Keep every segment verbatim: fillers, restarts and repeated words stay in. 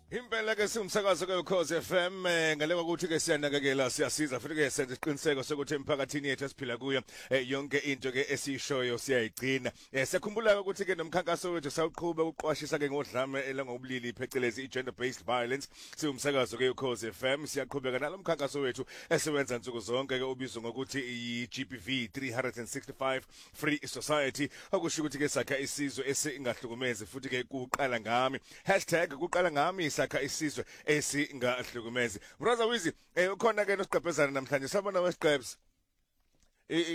Impela ke siumsakazo ke ukhoze F M ngaleko ukuthi ke siyanakekela siyasiza futhi ke senze isiqiniseko sokuthi emphakathini yethu esiphila kuyo yonke into ke esishoyo siyayigcina. Siyakhumbula ukuthi ke nomkhankaso wethu sawuqhubeka ukuqwashisa ke ngodlame elangobulili phecelezi i-gender based violence. Siumsakazo ke ukhoze F M siyaqhubeka nalomkhankaso wethu esiwenza nsuku zonke ke ubizwa ngokuthi i-G B V three sixty-five Free Society. Okusho ukuthi ke sakha isizwe esingahlukumezi futhi ke kuqala ngami hashtag kuqala ngami sakha isizwe esingahlukumezi. Brother Wizi, eh ukhona ke nosiqephezana namhlanje sabona wesiqebs. Eh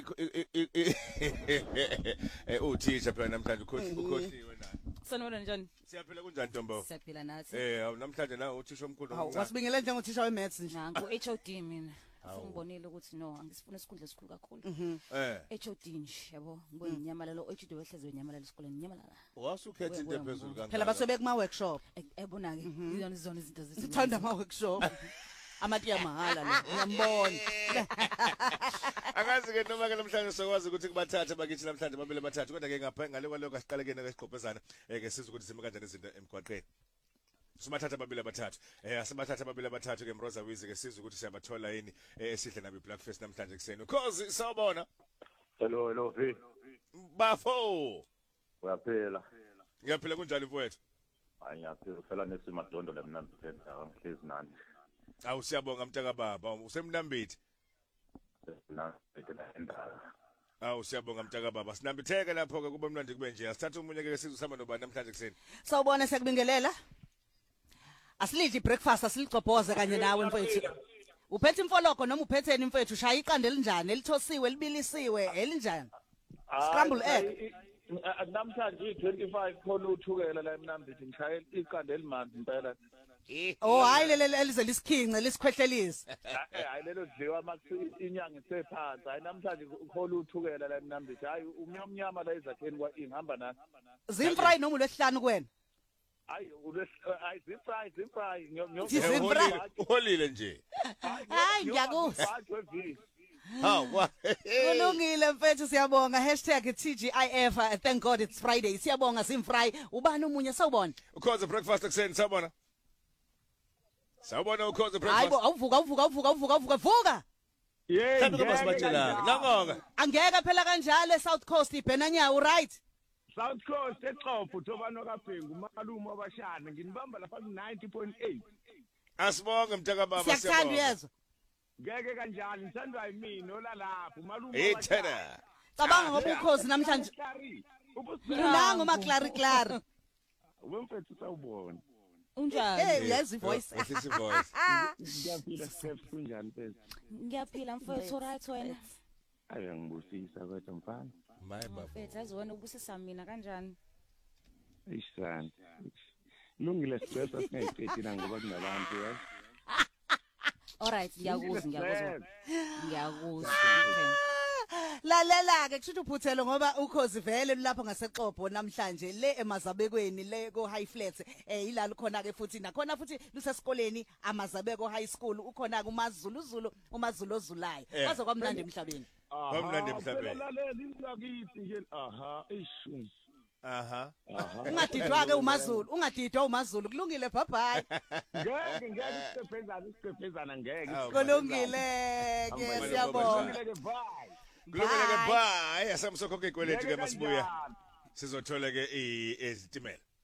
eh uthisha phela namhlanje ukhohliwe naye. Sanibona njani? Siyaphila kunjani Ntombo? Siyaphila nathi. Eh namhlanje na uthisha omkhulu omncane. Wasibingelela njengothisha we-maths nje. Nanku H O D mina. Ngibonile ukuthi no angisifuna isikhundla esikhulu kakhulu. Eh. H O D nje yabo ngibona inyamalalo H O D wehleze inyamalalo esikoleni inyamalala. Wasukhetha into ephezulu kangaka. Phela basebe kuma workshop. Ebona ke izona izona izinto zethu. Sithanda ama workshop. Amatiya mahala la ngiyambona. Akazi ke noma ke namhlanje sokwazi ukuthi kubathatha bakithi namhlanje babele bathathu kodwa ke ngapha ngale kwaloko asiqale ke nesiqophezana ke siza ukuthi sime kanjani izinto emgwaqeni. Sibathatha babili abathathu eh asibathatha babili abathathu ke Mroza Wizi ke sizwe ukuthi siyabathola yini esihle nabi Blackfest namhlanje kuseni ukhozi sawubona. Hello hello V Bafo uyaphela ngiyaphila kunjani mfowethu? Hayi ngiyaphila phela nesimadondo lemnandi phela angihlezi nani. Awu siyabonga mntaka baba usemnambithi. Ndala Awu siyabonga mntaka baba sinambitheke lapho ke kube mnandi kube nje asithatha umunye ke sizwe sama nobani namhlanje kuseni. Sawubona siyakubingelela. Asilidli breakfast asilixobhoze kanye nawe mfowethu. Uphethe imfoloko noma uphetheni mfowethu shaya iqande elinjani elithosiwe libilisiwe elinjani? Scramble egg. Namhlanje i-twenty-five khona uthukela la emnambithi ngishaya iqande elimanzi impela. Oh hayi lele elize lisikhince lisikhwehlelise. Hayi lelo dliwa makuthi inyanga isephansi. Hayi namhlanje khona uthukela la emnambithi. Hayi umnyamnyama la ezakheni kwa ingihamba nani. Zimfry noma ulesihlanu kwena? Hayi hayi zimfry zimfry ngiyozimfry uholile nje. Hayi ngiyakuzwa. Hawa. Kulungile mfethu siyabonga hashtag T G I F thank God it's Friday. Siyabonga Zimfry. Ubani umunye sawubona? Ukhoze breakfast kuseni sawubona? Sawubona ukhoze breakfast. Hayibo awuvuka awuvuka awuvuka awuvuka awuvuka vuka. Yeah. Kanti kuba sibatshela. Nangonga. Angeka phela kanjalo South Coast ibhenanyawo right? South Coast eXhopho Thobano kaBhengu umalume wabashana nginibamba lapha ku ninety point eight. Asibonge mntaka baba siyabonga. Siyakuthanda yezwa. Ngeke kanjani ngithandwa yimini olalapha umalume Hey thena. Cabanga ngoba ukhozi namhlanje. Ulanga uma Clary Clary. Wemfethu sawubona. Unjani? Hey yazi voice. Ehlisi voice. Ngiyaphila Steph kunjani phela? Ngiyaphila mfowethu right wena. Ayi ngibusisa kodwa mfana. My baba. Mfethu azwena ubusisa mina kanjani? Isani. Lungile stress asingayiqedi na ngoba kunabantu yazi. Alright ngiyakuzwa ngiyakuzwa. Ngiyakuzwa. Lalela ke kusho uphuthelo ngoba ukhozi vele lapho ngaseXhopho namhlanje le emazabekweni le ko high flats eh ilalo khona ke futhi nakhona futhi lusesikoleni amazabeko high school ukhona ke uMazulu Zulu uMazulu ozulayo baze kwamnandi emhlabeni kwamnandi emhlabeni lalela ingakithi nje aha ishu aha ungadidwa ke uMazulu ungadidwa uMazulu kulungile bye bye ngeke ngeke siqephezana siqephezana ngeke kulungile ke siyabonga bye kulungile ke bye asamsokho ke kwelethi ke masibuya sizothola ke izitimela